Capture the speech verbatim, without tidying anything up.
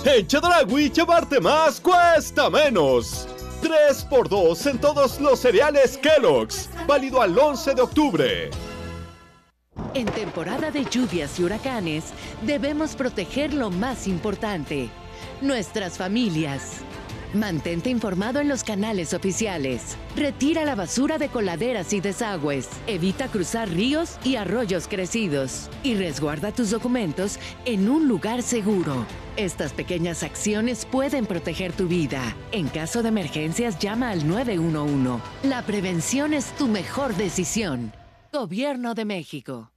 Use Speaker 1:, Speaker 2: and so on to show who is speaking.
Speaker 1: En Chedraui llevarte más cuesta menos. tres por dos en todos los cereales Kellogg's. Válido al once de octubre.
Speaker 2: En temporada de lluvias y huracanes, debemos proteger lo más importante, nuestras familias. Mantente informado en los canales oficiales. Retira la basura de coladeras y desagües. Evita cruzar ríos y arroyos crecidos. Y resguarda tus documentos en un lugar seguro. Estas pequeñas acciones pueden proteger tu vida. En caso de emergencias, llama al nueve uno uno. La prevención es tu mejor decisión. Gobierno de México.